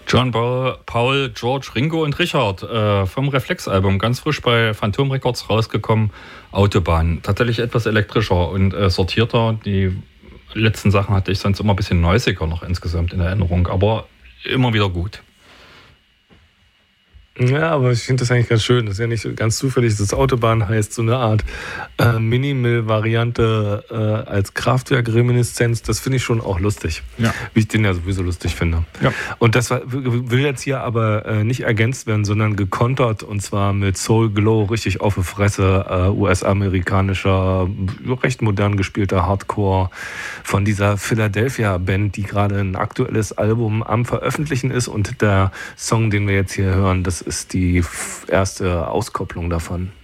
John Paul, George, Ringo und Richard vom Reflex-Album, ganz frisch bei Phantom Records rausgekommen, Autobahn. Tatsächlich etwas elektrischer und sortierter. Die letzten Sachen hatte ich sonst immer ein bisschen neusiger noch insgesamt in Erinnerung, aber immer wieder gut. Ja, aber ich finde das eigentlich ganz schön. Das ist ja nicht so ganz zufällig, dass Autobahn heißt, so eine Art Minimal-Variante als Kraftwerk-Reminiszenz. Das finde ich schon auch lustig. Ja. Wie ich den ja sowieso lustig finde. Ja. Und das will jetzt hier aber nicht ergänzt werden, sondern gekontert, und zwar mit Soul Glow, richtig auf die Fresse, US-amerikanischer, recht modern gespielter Hardcore von dieser Philadelphia-Band, die gerade ein aktuelles Album am Veröffentlichen ist. Und der Song, den wir jetzt hier hören, das ist die erste Auskopplung davon.